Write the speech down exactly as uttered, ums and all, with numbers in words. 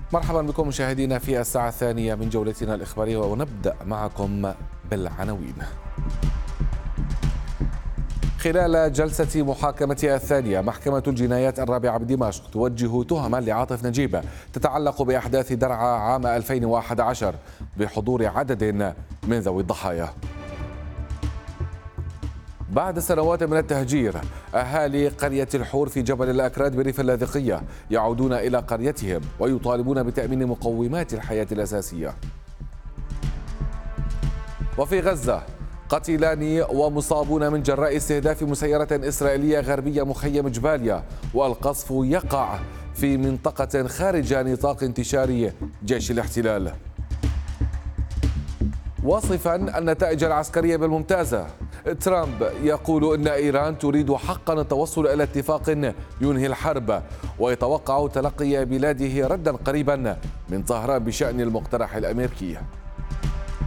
مرحبا بكم مشاهدينا في الساعة الثانية من جولتنا الإخبارية، ونبدأ معكم بالعناوين. خلال جلسة محاكمتها الثانية، محكمة الجنايات الرابعة بدمشق توجه تهما لعاطف نجيب تتعلق بأحداث درعا عام ألفين وأحد عشر بحضور عدد من ذوي الضحايا. بعد سنوات من التهجير، أهالي قرية الحور في جبل الأكراد بريف اللاذقية يعودون إلى قريتهم ويطالبون بتأمين مقومات الحياة الأساسية. وفي غزة، قتيلان ومصابون من جراء استهداف مسيرة إسرائيلية غربية مخيم جباليا، والقصف يقع في منطقة خارج نطاق انتشار جيش الاحتلال. واصفا النتائج العسكرية بالممتازة، ترامب يقول إن إيران تريد حقا التوصل إلى اتفاق ينهي الحرب، ويتوقع تلقي بلاده ردا قريبا من طهران بشأن المقترح الأمريكي.